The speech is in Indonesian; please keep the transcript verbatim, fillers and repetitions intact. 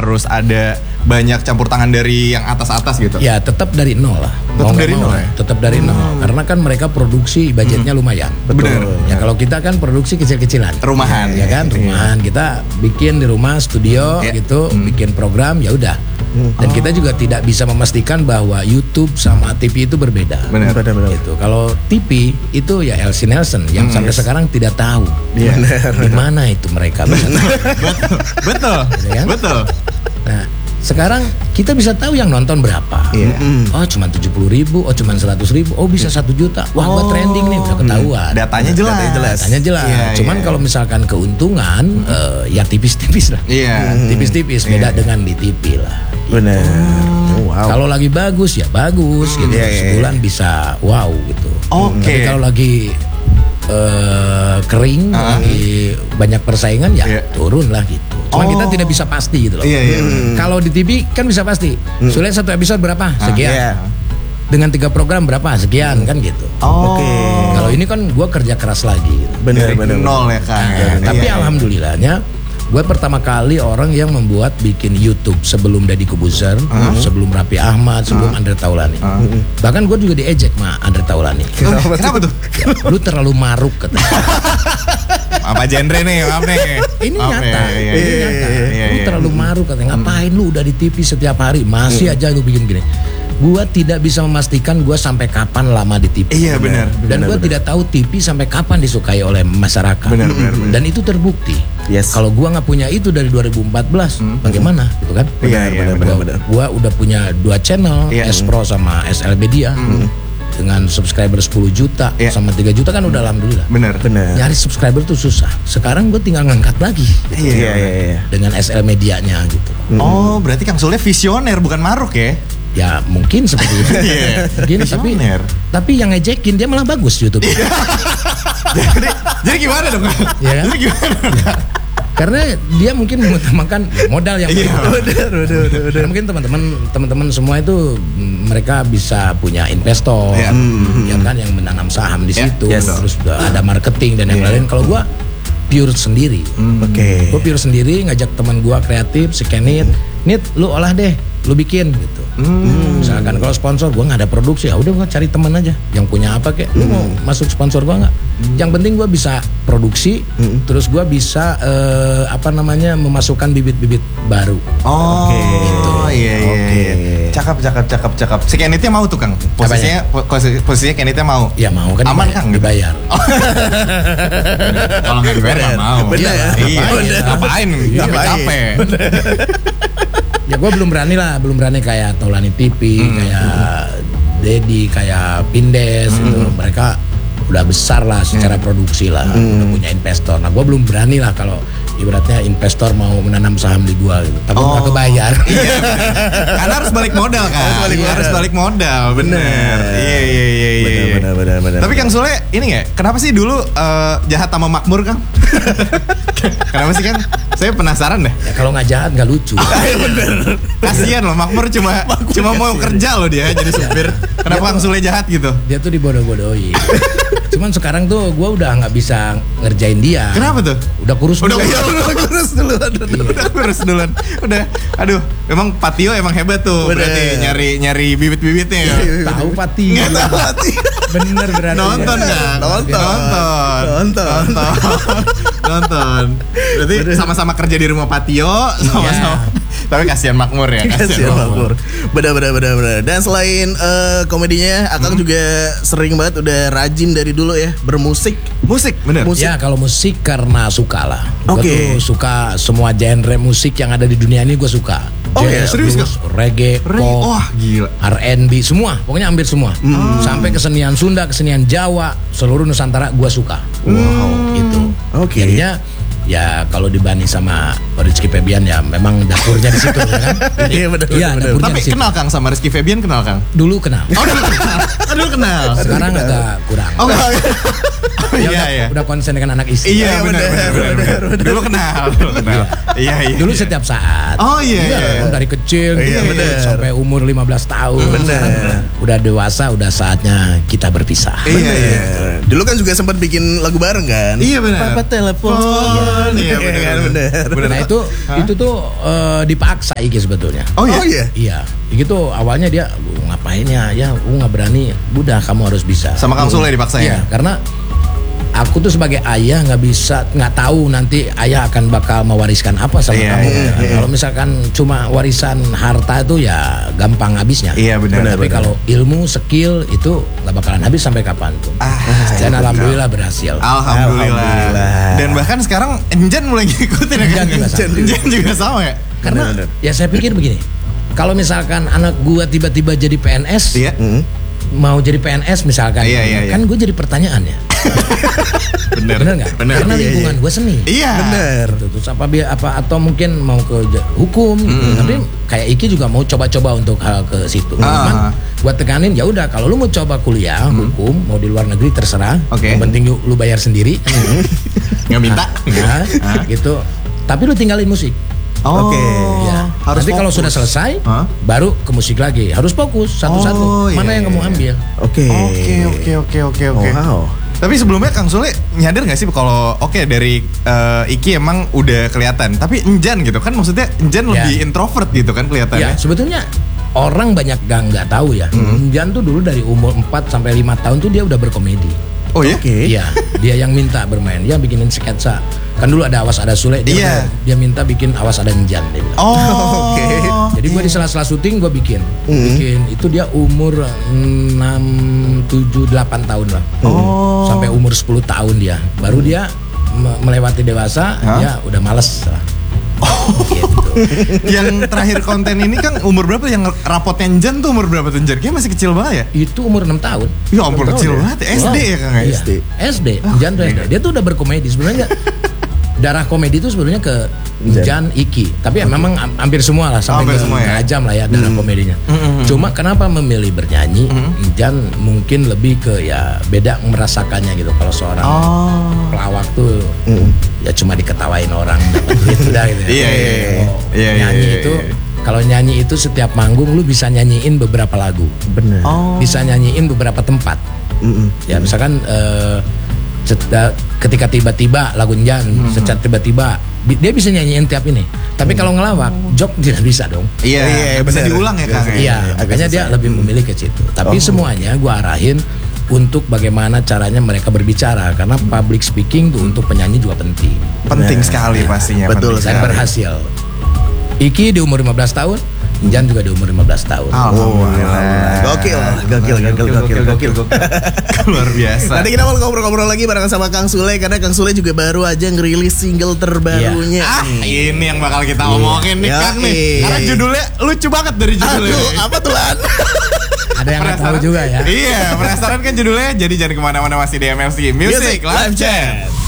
harus ada banyak campur tangan dari yang atas-atas gitu? Ya tetap dari nol lah. Tetap dari nol ya? Tetap dari nol. Hmm. Karena kan mereka produksi budgetnya hmm. lumayan. Benar. Ya kalau kita kan produksi kecil-kecilan. Rumahan. Ya kan, rumahan. Kita bikin di rumah studio ya. gitu, hmm. bikin program ya udah. Hmm. Dan oh. kita juga tidak bisa memastikan bahwa YouTube sama T V itu berbeda. Benar. Benar. Gitu. Kalau T V itu ya Elsie Nelson yang hmm, sampai yes. sekarang tidak tahu. Iya. Di mana itu mereka. Betul. Betul. Gitu kan? Betul. Nah, sekarang kita bisa tahu yang nonton berapa. Yeah. Oh cuma tujuh puluh ribu, oh cuma seratus ribu, oh bisa satu juta. Wah oh. gua trending nih, udah ketahuan. Datanya jelas. Datanya jelas. Datanya jelas. Yeah, Cuman yeah. kalau misalkan keuntungan, mm. uh, ya tipis-tipis lah. Iya. Yeah. Tipis-tipis, beda yeah. dengan di T V lah. Gitu. Benar. Oh, wow. Kalau lagi bagus ya bagus, mm. gitu. Yeah, yeah, Sebulan yeah. bisa wow gitu. Oke. Okay. Tapi kalau lagi uh, kering, uh. lagi banyak persaingan ya yeah. turun lah gitu. Cuma oh. kita tidak bisa pasti gitu loh. Iya, iya. Hmm. Kalau di T V kan bisa pasti. Hmm. Sulit satu episode berapa? Sekian. Ah, yeah. Dengan tiga program berapa? Sekian hmm. kan gitu. Oh. Oke. Okay. Kalau ini kan gue kerja keras lagi. Gitu. Bener bener. Nol ya kan. Nah, ya, tapi iya, alhamdulillahnya gue pertama kali orang yang membuat bikin YouTube sebelum Deddy Corbuzier, uh-huh. sebelum Raffi Ahmad, sebelum uh-huh. Andre Taulany. Uh-huh. Bahkan gue juga diejek sama Andre Taulany. Kenapa, Kenapa tuh? Ya, lu terlalu maruk katanya. Apa genre nih, maaf nih. Ini maaf nyata, ya, iya, ini iya, nyata. Iya, iya, lu iya. terlalu maruk katanya. Ngapain lu udah di T V setiap hari, masih hmm. aja lu bikin gini. Gua tidak bisa memastikan gua sampai kapan lama di T V. Iya benar. Dan gua tidak tahu T V sampai kapan disukai oleh masyarakat. Benar, benar, benar. Dan itu terbukti. Yes. Kalau gua nggak punya itu dari dua ribu empat belas, hmm. bagaimana, gitu kan? Iya, iya, benar, benar. Gua udah punya dua channel, iya. S Pro sama S L Media. Hmm. Dengan subscriber sepuluh juta yeah. sama tiga juta kan udah alhamdulillah. Bener. Bener. Nyari subscriber tuh susah. Sekarang gue tinggal ngangkat lagi. Iya iya iya. Dengan S L medianya gitu. Oh, berarti Kang Sule visioner bukan maruk ya? Ya mungkin seperti itu. yeah. Mungkin tapi tapi yang ngejekin dia malah bagus YouTube. jadi, jadi gimana dong? Ya kan? Jadi gimana? Karena dia mungkin mengutamakan modal yang iya, udah, udah, udah, udah. Mungkin teman-teman teman-teman semua itu mereka bisa punya investor, yeah. mm-hmm. ya kan, yang menanam saham di yeah. situ, yes. terus ada marketing dan yang yeah. lain. Kalau gua pure sendiri, mm. oke, okay. gua pure sendiri, ngajak teman gua kreatif, si Kenit, Nit, lu olah deh, lu bikin gitu. Mm. Misalkan kalau sponsor gua nggak ada produksi, ya udah gua cari teman aja yang punya apa kek, lu mm. mau masuk sponsor gua nggak? Mm. Yang penting gua bisa produksi, mm. terus gua bisa uh, apa namanya memasukkan bibit-bibit baru. Oh, okay. gitu. iya iya. Okay. iya. Cakep cakep cakep cakep. Si Kenitnya mau tuh Kang. Posisinya posisi, posisinya Kenitnya mau. Ya mau kan. Aman dibayar, Kang dibayar. Oh. Kalau nggak dibayar nggak mau. Bener. Iya. Ngapain? Ngapain? Capek. Ya gue belum berani lah, belum berani kayak Taulany T V, hmm. kayak Deddy, kayak Pindes, hmm. itu mereka udah besar lah secara hmm. produksi lah, hmm. udah punya investor. Nah gue belum berani lah kalau ibaratnya investor mau menanam saham di gue gitu. Tapi nggak oh. kebayar. Iya, karena harus balik modal kan. Harus balik, iya, harus balik modal, bener. Iya iya iya iya. Benar benar benar. Tapi Kang Sule ini nggak? Kenapa sih dulu uh, jahat sama makmur Kang? Kenapa sih Kang? Saya penasaran deh. Ya kalau nggak jahat nggak lucu. Oh, iya bener. Kasian loh makmur cuma makmur cuma mau kerja loh dia jadi supir. Kenapa Kang Sule jahat gitu? Dia tuh dibodoh-bodohin. Cuman sekarang tuh gue udah nggak bisa ngerjain dia. Kenapa tuh? Udah kurus udah dulu. Udah kurus dulu. Udah kurus duluan. Udah. Aduh, memang Patio emang hebat tuh. Bener. Berarti nyari nyari bibit-bibitnya ya. Tahu Patio. Nggak tahu Patio. Bener berarti. Nonton kan? Nonton. Nonton. Nonton. Nonton. Nonton. Berarti sama-sama kerja di rumah Patio, sama-sama. Yeah. Tapi kasihan makmur ya. Kasihan makmur. Benar benar benar benar. Dan selain uh, komedinya, Akang hmm. juga sering banget udah rajin dari dulu ya bermusik. Musik, bener. Musik. Ya kalau musik karena suka lah. Oke. Okay. Gue tuh suka semua genre musik yang ada di dunia ini gue suka. Oh ya, serius blues, reggae, reggae, pop, oh, gila. R and B, semua. Pokoknya hampir semua. Hmm. Sampai kesenian Sunda, kesenian Jawa, seluruh Nusantara gue suka. Wow, gitu. Oke. Okay. Jadinya ya kalau dibanding sama Rizky Febian ya memang dapurnya di situ ya kan. Iya benar ya, benar. Tapi kenal Kang sama Rizky Febian kenal Kang? Dulu kenal. Oh dulu kenal. Dulu kenal. Sekarang kenal. agak kurang. Oh enggak. Oh, iya udah, iya. Udah konsen dengan anak istri. Iya benar benar benar. Dulu kenal. Dulu kenal. Iya iya. Dulu setiap saat. Oh iya iya. Dari kecil iya, gitu, sampai umur lima belas tahun. Benar. Udah dewasa, udah saatnya kita berpisah. Iya iya. Dulu kan juga sempat bikin lagu bareng kan? Iya benar. Papa telepon. Iya. on. Iya benar benar. benar. Nah itu Hah? itu tuh eh, dipaksa Iki sebetulnya. Oh iya. Oh iya. Iya, Iki tuh awalnya dia "Lu ngapain ya, ya lu nggak berani, udah kamu harus bisa. Sama Kang Sule dipaksa Iya, ya. karena aku tuh sebagai ayah nggak bisa, nggak tahu nanti ayah akan bakal mewariskan apa sama Iya, kamu. iya, kan. iya. Kalau misalkan cuma warisan harta itu ya gampang habisnya. Iya, benar, Tapi benar. kalau ilmu, skill itu nggak bakalan habis sampai kapanpun. Ah, Dan alhamdulillah berhasil. Alhamdulillah. Alhamdulillah. Dan bahkan sekarang Enjan mulai ngikutin ya kan? Enjan juga sama. Enjan juga sama ya. Karena Benar, ya saya pikir begini, kalau misalkan anak gua tiba-tiba jadi P N S, Iya. Hmm. mau jadi P N S misalkan, Iya, iya, iya. kan gue jadi pertanyaan ya. Bener. Bener nggak? Bener. Karena Iya, lingkungan gue seni. Iya. Bener. Gitu. Terus apa bi- apa atau mungkin mau ke j- hukum, gitu. Tapi kayak Iki juga mau coba-coba untuk hal ke situ. Ah. Cuman buat tekanin ya udah, kalau lu mau coba kuliah hukum, mau di luar negeri terserah. Oke. Yang penting lu, lu bayar sendiri. Nggak minta. Nah, gitu. Tapi lu tinggalin musik. Oh. Oke. Ya. Harus Nanti kalau fokus. sudah selesai, Hah? baru ke musik lagi. Harus fokus satu-satu. Oh, iya, Mana yang iya, kamu iya. ambil? Oke. Oke oke oke oke oke. Wow. Tapi sebelumnya Kang Sule nyadar nggak sih kalau oke dari eh, Iki emang udah kelihatan, tapi Enjan gitu kan maksudnya Enjan Ya. lebih introvert gitu kan Ya, kelihatannya. sebetulnya orang banyak gak nggak tahu ya. Hmm. Jan tuh dulu dari umur empat sampai lima tahun tuh dia udah berkomedi. Oh ya? Oke. Iya, dia yang minta bermain, dia bikinin sketsa. Kan dulu ada Awas Ada Sule, dia, Iya. dia minta bikin Awas Ada Enjan dia bilang. Oh. Oke. Jadi gue di sela-sela syuting gue bikin, Hmm. bikin itu dia umur enam, tujuh, delapan tahun lah, Oh. sampai umur sepuluh tahun dia, baru dia me- melewati dewasa, Hah? dia udah males lah. Gitu. Yang terakhir konten ini kan umur berapa? Yang rapotnya Enjan tuh umur berapa tuh Enjan? Kayaknya masih kecil banget ya? Itu umur enam tahun. Ya ampun Enam kecil tahun ya? banget. S D ya Kang ya? Iya, S D. S D. Jan tuh S D. Dia tuh udah berkomedi sebenarnya. Darah komedi itu sebenarnya ke Jan Iki. Tapi ya memang am- hampir semua lah sampai Hampir ke semua ya? Rajam lah ya darah komedinya. Cuma kenapa memilih bernyanyi? Jan mungkin lebih ke ya beda merasakannya gitu. Kalau seorang Oh. pelawak tuh ya cuma diketawain orang dapat duit udah gitu. ya. Iya, iya, iya. Kalau Iya, iya, nyanyi iya, itu iya. kalau nyanyi itu setiap manggung lu bisa nyanyiin beberapa lagu. Bener. Oh. Bisa nyanyiin beberapa tempat. Mm-mm. Ya misalkan eh, cet- ketika tiba-tiba lagu Jan, secara tiba-tiba bi- dia bisa nyanyiin tiap ini. Tapi kalau ngelawak, jok tidak bisa dong. Iya, Iya, iya, bisa bener. diulang ya Kang. ya? Iya, agak makanya dia susah. lebih memilih ke situ. Tapi Oh. semuanya gua arahin untuk bagaimana caranya mereka berbicara, karena public speaking tuh untuk penyanyi juga penting. Penting Nah, sekali pastinya. betul penting Dan sekali. berhasil. Iki di umur lima belas tahun, Jan juga di umur lima belas tahun. Alhamdulillah. Gokil, gokil, gokil, gokil, gokil. Luar biasa. Nanti kita mau ngobrol-ngobrol lagi bareng sama Kang Sule karena Kang Sule juga baru aja ngerilis single terbarunya. Ah, ini yang bakal kita omongin nih Yoi. Kang nih. Karena judulnya lucu banget dari judulnya. Aduh, apa tuh Lan? Ada yang nggak tahu Penasaran? juga ya. Iya, penasaran kan judulnya. Jadi jangan kemana-mana, masih di M L C Music Live Chat.